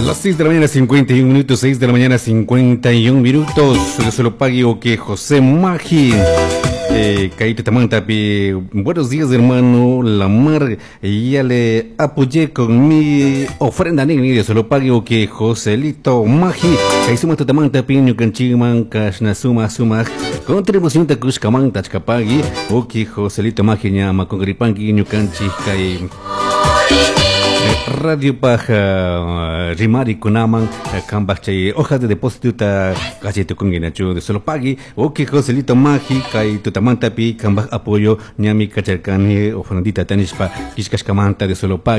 Las 6 de la mañana, 51 minutos, 6 de la mañana, 51 minutos. Se lo pague o que José Magi. Caíte Tamantapi, buenos días hermano, la mar, ya le apoyé con mi ofrenda negra, se lo pague o que Joselito Magi, Caizuma Tamantapi, Ñucanchiman, Kashnasuma Suma, contribución de Kushkaman, Tachkapagi, o que Joselito Magi, Ñama, con Gripanki, Ñucanchi, Kai. Radio Paja Rimari Kunaman Kambache hoja de depósito ta cachete con guinacho de solo pagui o que Joselito Magi kai tutamantapi kambaj apoyo ñami kacharkani ofrendita tanispa kishkashkamanta de solo pagui